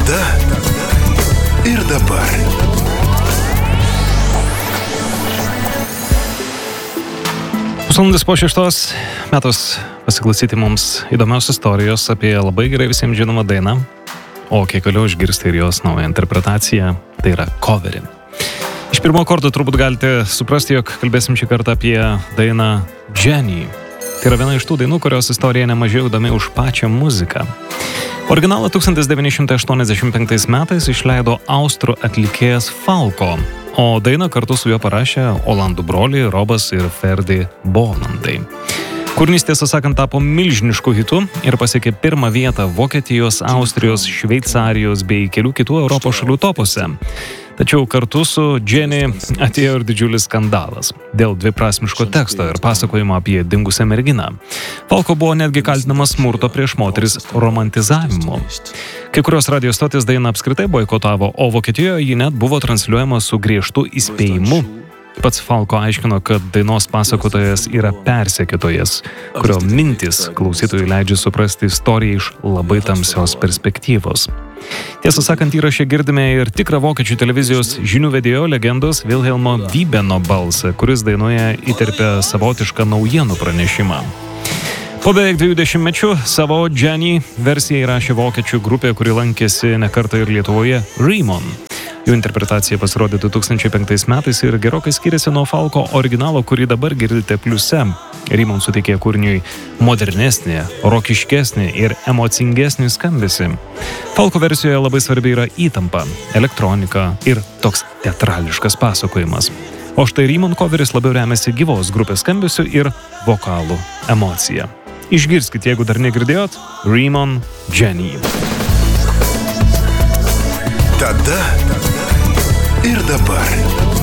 Tada ir dabar. Pusvalandis po 6 metus pasiklausyti mums įdomios istorijos apie labai gerai visiems žinomą dainą, o kiek vėliau išgirsti ir jos naują interpretaciją, tai yra coverį. Iš pirmo karto turbūt galite suprasti, jog kalbėsim šį kartą apie dainą Jenny. Tai yra viena iš tų dainų, kurios istorija nemažiau įdomi už pačią muziką. Originalą 1985 metais išleido austrų atlikėjas Falco, o dainą kartu su juo parašė olandų broliai Robas ir Ferdi Bolandai. Kūrinys, tiesą sakant, tapo milžinišku hitu ir pasiekė pirmą vietą Vokietijos, Austrijos, Šveicarijos bei kelių kitų Europos šalių topuose. Tačiau kartu su Jenny atėjo ir didžiulis skandalas dėl dviprasmiško teksto ir pasakojimo apie dingusią merginą. Falco buvo netgi kaltinamas smurto prieš moteris romantizavimu. Kai kurios radijo stotis dainą apskritai boikotavo, o Vokietijoje ji net buvo transliuojama su griežtu įspėjimu. Pats Falco aiškino, kad dainos pasakotojas yra persekiotojas, kurio mintis klausytojui leidžia suprasti istoriją iš labai tamsios perspektyvos. Tiesą sakant, įraše girdime ir tikrą vokiečių televizijos žinių vedėjo legendos Wilhelmo Vybeno balsą, kuris dainoje įterpia savotišką naujienų pranešimą. Po beveik 20 mečių savo Jenny versiją įrašė vokiečių grupė, kuri lankėsi nekartą ir Lietuvoje, Rymon. Jų interpretacija pasirodė 2005 metais ir gerokai skiriasi nuo Falco originalo, kurį dabar girdite pliuse. Rymon suteikė kūriniui modernesnį, rokiškesnį ir emocingesnį skambesį. Falco versijoje labai svarbi yra įtampa, elektronika ir toks teatrališkas pasakojimas. O štai Rymon coveris labiau remiasi gyvos grupės skambesiu ir vokalų emocija. Išgirskit, jeigu dar negirdėjot, Rymon Jenny. Tada ir dabar.